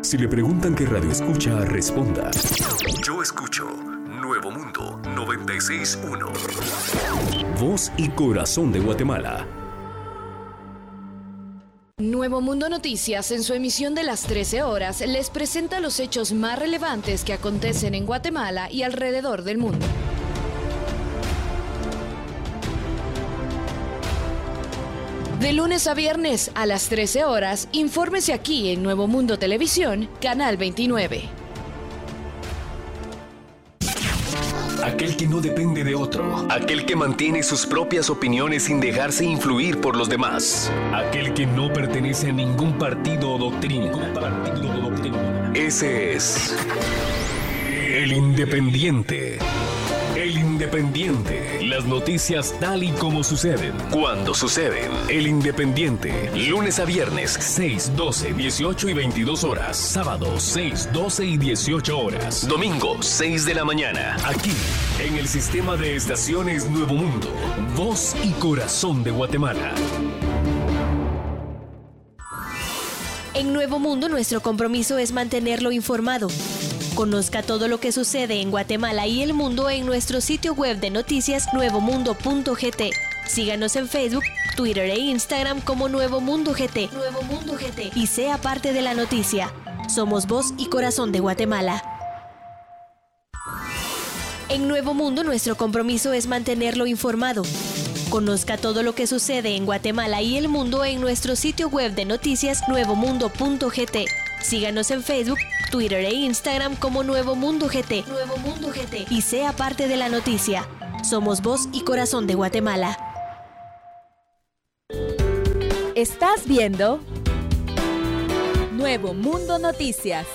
Si le preguntan qué radio escucha, responda: yo escucho Nuevo Mundo 96.1. Voz y corazón de Guatemala. Nuevo Mundo Noticias, en su emisión de las 13 horas, les presenta los hechos más relevantes que acontecen en Guatemala y alrededor del mundo. De lunes a viernes a las 13 horas, infórmese aquí en Nuevo Mundo Televisión, Canal 29. Aquel que no depende de otro. Aquel que mantiene sus propias opiniones sin dejarse influir por los demás. Aquel que no pertenece a ningún partido o doctrina. Ese es el Independiente. El Independiente. Las noticias tal y como suceden, cuando suceden. El Independiente. Lunes a viernes, 6, 12, 18 y 22 horas. Sábado, 6, 12 y 18 horas. Domingo, 6 de la mañana. Aquí, en el sistema de estaciones Nuevo Mundo. Voz y corazón de Guatemala. En Nuevo Mundo, nuestro compromiso es mantenerlo informado. Conozca todo lo que sucede en Guatemala y el mundo en nuestro sitio web de noticias nuevomundo.gt. Síganos en Facebook, Twitter e Instagram como Nuevo Mundo GT. Nuevo Mundo GT. Y sea parte de la noticia. Somos voz y corazón de Guatemala. En Nuevo Mundo, nuestro compromiso es mantenerlo informado. Conozca todo lo que sucede en Guatemala y el mundo en nuestro sitio web de noticias nuevomundo.gt. Síganos en Facebook, Twitter e Instagram como Nuevo Mundo GT. Nuevo Mundo GT. Y sea parte de la noticia. Somos voz y corazón de Guatemala. Estás viendo Nuevo Mundo Noticias.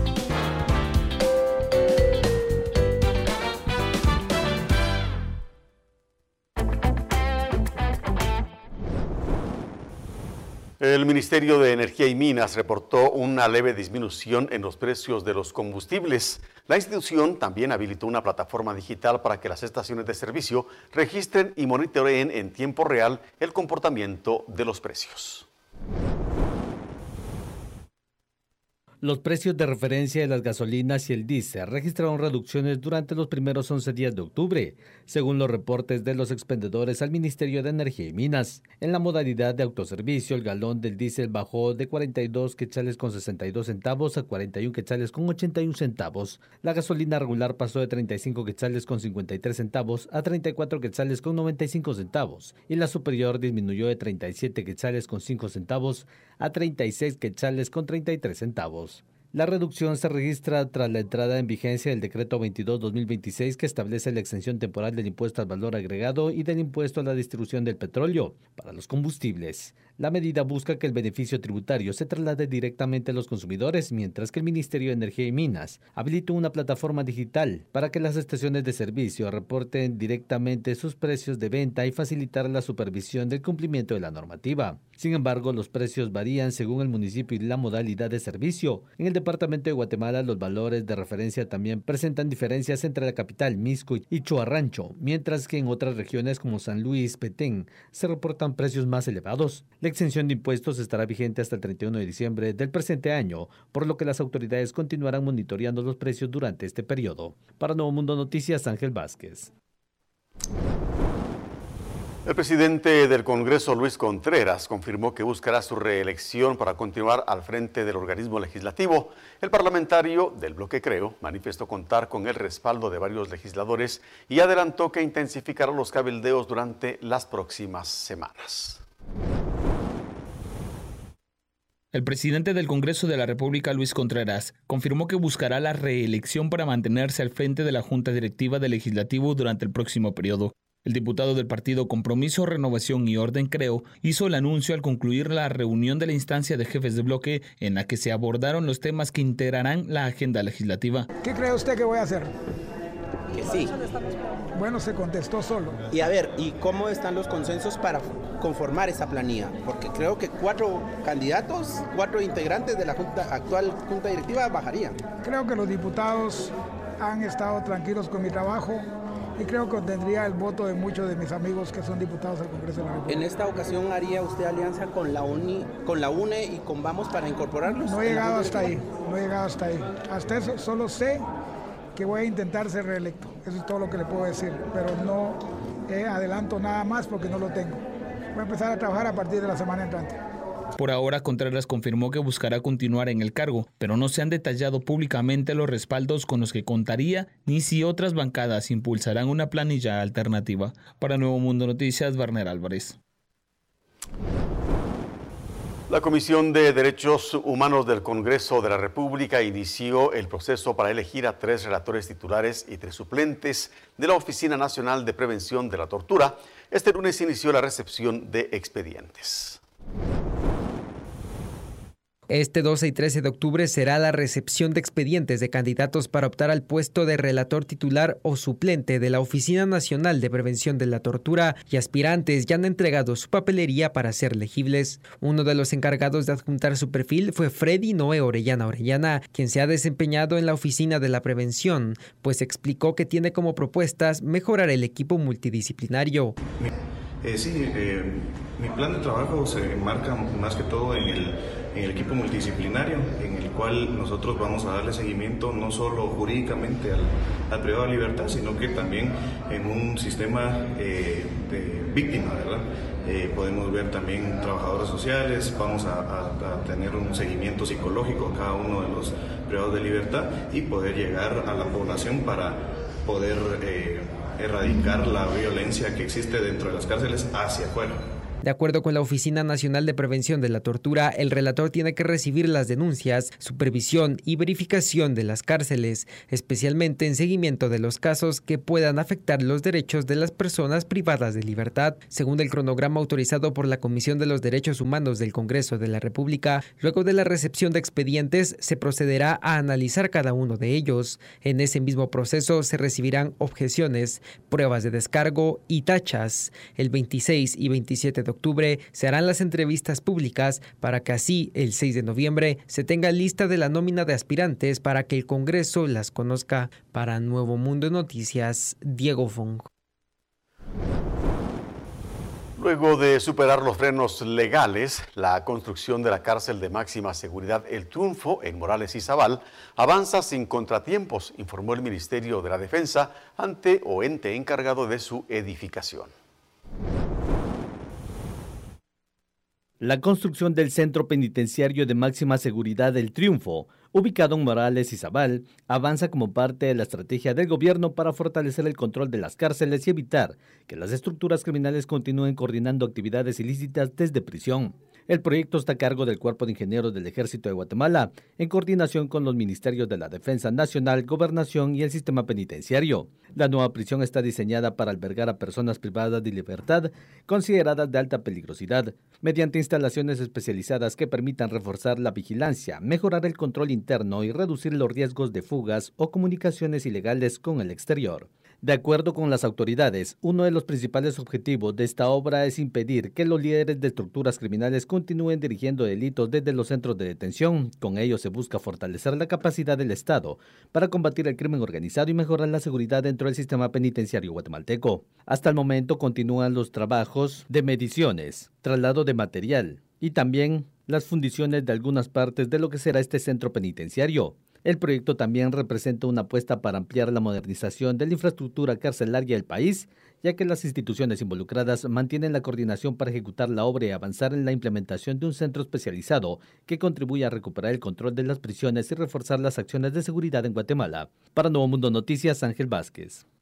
El Ministerio de Energía y Minas reportó una leve disminución en los precios de los combustibles. La institución también habilitó una plataforma digital para que las estaciones de servicio registren y monitoreen en tiempo real el comportamiento de los precios. Los precios de referencia de las gasolinas y el diésel registraron reducciones durante los primeros 11 días de octubre, según los reportes de los expendedores al Ministerio de Energía y Minas. En la modalidad de autoservicio, el galón del diésel bajó de 42 quetzales con 62 centavos a 41 quetzales con 81 centavos. La gasolina regular pasó de 35 quetzales con 53 centavos a 34 quetzales con 95 centavos, y la superior disminuyó de 37 quetzales con 5 centavos a 36 quetzales con 33 centavos. La reducción se registra tras la entrada en vigencia del Decreto 22-2026 que establece la exención temporal del impuesto al valor agregado y del impuesto a la distribución del petróleo para los combustibles. La medida busca que el beneficio tributario se traslade directamente a los consumidores, mientras que el Ministerio de Energía y Minas habilitó una plataforma digital para que las estaciones de servicio reporten directamente sus precios de venta y facilitar la supervisión del cumplimiento de la normativa. Sin embargo, los precios varían según el municipio y la modalidad de servicio. En el departamento de Guatemala, los valores de referencia también presentan diferencias entre la capital, Mixco y Choarrancho, mientras que en otras regiones como San Luis, Petén, se reportan precios más elevados. La exención de impuestos estará vigente hasta el 31 de diciembre del presente año, por lo que las autoridades continuarán monitoreando los precios durante este periodo. Para Nuevo Mundo Noticias, Ángel Vázquez. El presidente del Congreso, Luis Contreras, confirmó que buscará su reelección para continuar al frente del organismo legislativo. El parlamentario del bloque Creo manifestó contar con el respaldo de varios legisladores y adelantó que intensificará los cabildeos durante las próximas semanas. El presidente del Congreso de la República, Luis Contreras, confirmó que buscará la reelección para mantenerse al frente de la Junta Directiva del Legislativo durante el próximo periodo. El diputado del partido Compromiso, Renovación y Orden Creo hizo el anuncio al concluir la reunión de la instancia de jefes de bloque en la que se abordaron los temas que integrarán la agenda legislativa. ¿Qué cree usted que voy a hacer? Que sí. Bueno, se contestó solo. Y a ver, ¿y cómo están los consensos para conformar esa planilla? Porque creo que 4 candidatos, 4 integrantes de la actual Junta Directiva bajarían. Creo que los diputados han estado tranquilos con mi trabajo y creo que obtendría el voto de muchos de mis amigos que son diputados al Congreso de la República. ¿En esta ocasión haría usted alianza con la UNE y con Vamos para incorporarlos? No he llegado hasta ahí, Hasta eso solo sé que voy a intentar ser reelecto. Eso es todo lo que le puedo decir, pero no adelanto nada más porque no lo tengo. Voy a empezar a trabajar a partir de la semana entrante. Por ahora, Contreras confirmó que buscará continuar en el cargo, pero no se han detallado públicamente los respaldos con los que contaría ni si otras bancadas impulsarán una planilla alternativa. Para Nuevo Mundo Noticias, Werner Álvarez. La Comisión de Derechos Humanos del Congreso de la República inició el proceso para elegir a 3 relatores titulares y 3 suplentes de la Oficina Nacional de Prevención de la Tortura. Este lunes inició la recepción de expedientes. Este 12 y 13 de octubre será la recepción de expedientes de candidatos para optar al puesto de relator titular o suplente de la Oficina Nacional de Prevención de la Tortura, y aspirantes ya han entregado su papelería para ser elegibles. Uno de los encargados de adjuntar su perfil fue Freddy Noé Orellana, quien se ha desempeñado en la Oficina de la Prevención, pues explicó que tiene como propuestas mejorar el equipo multidisciplinario. Mi plan de trabajo se enmarca más que todo en el equipo multidisciplinario, en el cual nosotros vamos a darle seguimiento no solo jurídicamente al privado de libertad, sino que también en un sistema de víctima, ¿verdad? Podemos ver también trabajadores sociales, vamos a tener un seguimiento psicológico a cada uno de los privados de libertad y poder llegar a la población para poder erradicar la violencia que existe dentro de las cárceles hacia afuera. De acuerdo con la Oficina Nacional de Prevención de la Tortura, el relator tiene que recibir las denuncias, supervisión y verificación de las cárceles, especialmente en seguimiento de los casos que puedan afectar los derechos de las personas privadas de libertad. Según el cronograma autorizado por la Comisión de los Derechos Humanos del Congreso de la República, luego de la recepción de expedientes se procederá a analizar cada uno de ellos. En ese mismo proceso se recibirán objeciones, pruebas de descargo y tachas. El 26 y 27 de octubre se harán las entrevistas públicas para que así el 6 de noviembre se tenga lista de la nómina de aspirantes para que el Congreso las conozca. Para Nuevo Mundo Noticias, Diego Fong. Luego de superar los frenos legales, la construcción de la cárcel de máxima seguridad El Triunfo en Morales y Zabal avanza sin contratiempos, informó el Ministerio de la Defensa ante ente encargado de su edificación. La construcción del Centro Penitenciario de Máxima Seguridad El Triunfo, ubicado en Morales y Zabal, avanza como parte de la estrategia del gobierno para fortalecer el control de las cárceles y evitar que las estructuras criminales continúen coordinando actividades ilícitas desde prisión. El proyecto está a cargo del Cuerpo de Ingenieros del Ejército de Guatemala, en coordinación con los Ministerios de la Defensa Nacional, Gobernación y el Sistema Penitenciario. La nueva prisión está diseñada para albergar a personas privadas de libertad consideradas de alta peligrosidad, mediante instalaciones especializadas que permitan reforzar la vigilancia, mejorar el control interno y reducir los riesgos de fugas o comunicaciones ilegales con el exterior. De acuerdo con las autoridades, uno de los principales objetivos de esta obra es impedir que los líderes de estructuras criminales continúen dirigiendo delitos desde los centros de detención. Con ello se busca fortalecer la capacidad del Estado para combatir el crimen organizado y mejorar la seguridad dentro del sistema penitenciario guatemalteco. Hasta el momento continúan los trabajos de mediciones, traslado de material y también las fundiciones de algunas partes de lo que será este centro penitenciario. El proyecto también representa una apuesta para ampliar la modernización de la infraestructura carcelaria del país, ya que las instituciones involucradas mantienen la coordinación para ejecutar la obra y avanzar en la implementación de un centro especializado que contribuya a recuperar el control de las prisiones y reforzar las acciones de seguridad en Guatemala. Para Nuevo Mundo Noticias, Ángel Vázquez.